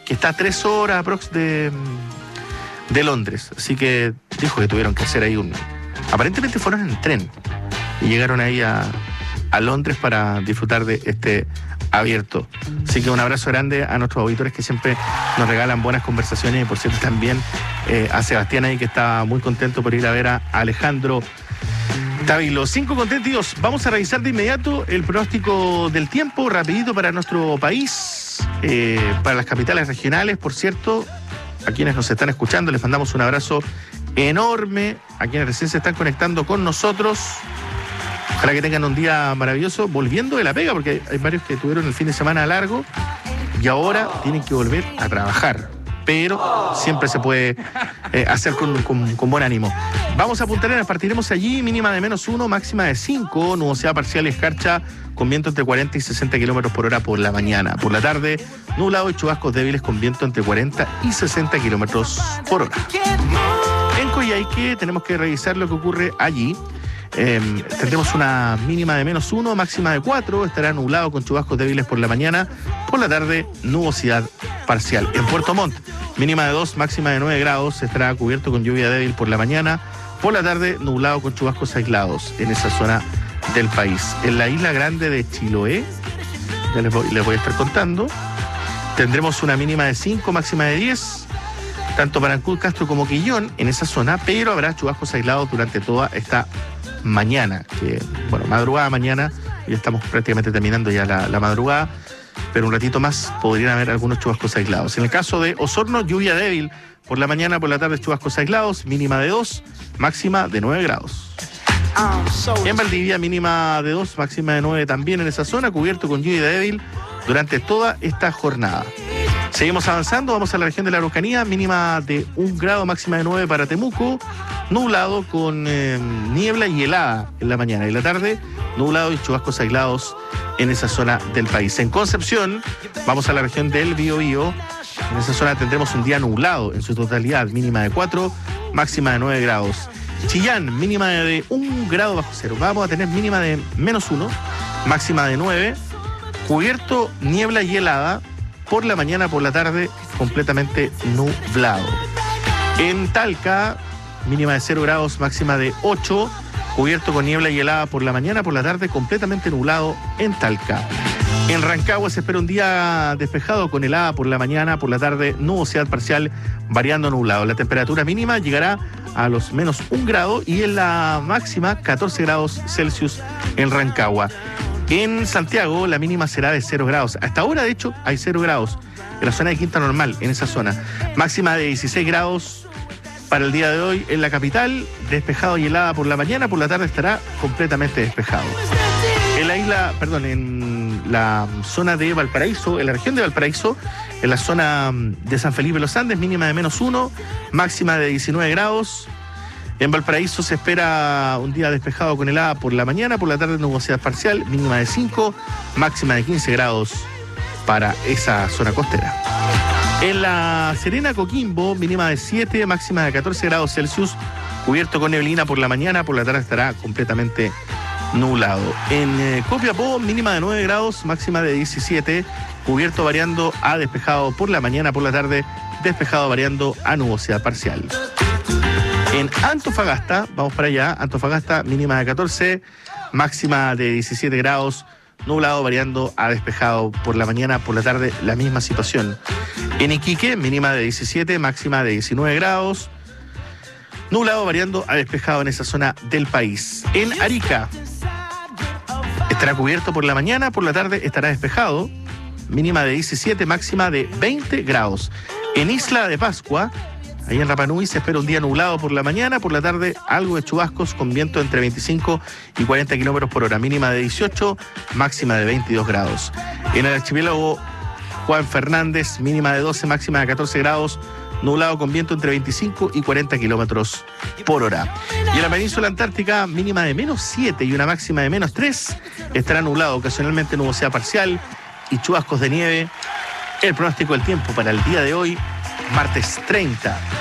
que está a 3 horas aprox de Londres. Así que dijo que tuvieron que hacer ahí aparentemente fueron en tren y llegaron ahí a Londres para disfrutar de este abierto. Así que un abrazo grande a nuestros auditores que siempre nos regalan buenas conversaciones, y por cierto también a Sebastián ahí, que está muy contento por ir a ver a Alejandro Tavilo. 5:32. Vamos a revisar de inmediato el pronóstico del tiempo rapidito para nuestro país, para las capitales regionales. Por cierto, a quienes nos están escuchando les mandamos un abrazo enorme, a quienes recién se están conectando con nosotros. Ojalá que tengan un día maravilloso, volviendo de la pega, porque hay varios que tuvieron el fin de semana largo y ahora tienen que volver a trabajar. Pero siempre se puede hacer con buen ánimo. Vamos a Punta Arenas, partiremos allí, mínima de -1, máxima de 5, nubosidad parcial y escarcha, con viento entre 40 y 60 kilómetros por hora por la mañana. Por la tarde, nublado y chubascos débiles con viento entre 40 y 60 kilómetros por hora. En Coyhaique tenemos que revisar lo que ocurre allí. Tendremos una mínima de -1, máxima de 4, estará nublado con chubascos débiles por la mañana, por la tarde nubosidad parcial. En Puerto Montt, mínima de 2, máxima de 9 grados, estará cubierto con lluvia débil por la mañana, por la tarde nublado con chubascos aislados en esa zona del país. En la isla grande de Chiloé, ya les voy a estar contando, tendremos una mínima de 5, máxima de 10, tanto para Ancud, Castro como Quillón en esa zona, pero habrá chubascos aislados durante toda esta mañana, que madrugada mañana, ya estamos prácticamente terminando ya la madrugada, pero un ratito más podrían haber algunos chubascos aislados. En el caso de Osorno, lluvia débil por la mañana, por la tarde chubascos aislados, mínima de 2, máxima de 9 grados. En Valdivia, mínima de 2, máxima de 9 también en esa zona, cubierto con lluvia débil durante toda esta jornada. Seguimos avanzando, vamos a la región de la Araucanía, mínima de 1 grado, máxima de 9 para Temuco, nublado con niebla y helada en la mañana y la tarde, nublado y chubascos aislados en esa zona del país. En Concepción, vamos a la región del Biobío, en esa zona tendremos un día nublado en su totalidad, mínima de 4, máxima de 9 grados. Chillán, mínima de 1 grado bajo cero, vamos a tener mínima de -1, máxima de 9, cubierto, niebla y helada, por la mañana, por la tarde, completamente nublado. En Talca, mínima de 0 grados, máxima de 8, cubierto con niebla y helada por la mañana, por la tarde, completamente nublado en Talca. En Rancagua se espera un día despejado con helada por la mañana, por la tarde, nubosidad parcial, variando nublado. La temperatura mínima llegará a los -1 grado y en la máxima 14 grados Celsius en Rancagua. En Santiago la mínima será de 0 grados. Hasta ahora, de hecho, hay 0 grados en la zona de Quinta Normal, en esa zona. Máxima de 16 grados para el día de hoy en la capital, despejado y helada por la mañana, por la tarde estará completamente despejado. En la zona de Valparaíso, en la región de Valparaíso, en la zona de San Felipe de los Andes, mínima de -1, máxima de 19 grados. En Valparaíso se espera un día despejado con helada por la mañana, por la tarde nubosidad parcial, mínima de 5, máxima de 15 grados para esa zona costera. En La Serena, Coquimbo, mínima de 7, máxima de 14 grados Celsius, cubierto con neblina por la mañana, por la tarde estará completamente nublado. En Copiapó, mínima de 9 grados, máxima de 17, cubierto variando a despejado por la mañana, por la tarde despejado variando a nubosidad parcial. En Antofagasta, vamos para allá, Antofagasta mínima de 14, máxima de 17 grados, nublado variando a despejado por la mañana, por la tarde la misma situación. En Iquique, mínima de 17, máxima de 19 grados, nublado variando a despejado en esa zona del país. En Arica, estará cubierto por la mañana, por la tarde estará despejado, mínima de 17, máxima de 20 grados. En Isla de Pascua, ahí en Rapa Nui, se espera un día nublado por la mañana, por la tarde algo de chubascos con viento entre 25 y 40 kilómetros por hora, mínima de 18, máxima de 22 grados. En el archipiélago Juan Fernández, mínima de 12, máxima de 14 grados, nublado con viento entre 25 y 40 kilómetros por hora. Y en la península antártica, mínima de -7 y una máxima de -3, estará nublado, ocasionalmente nubosidad parcial y chubascos de nieve. El pronóstico del tiempo para el día de hoy, martes 30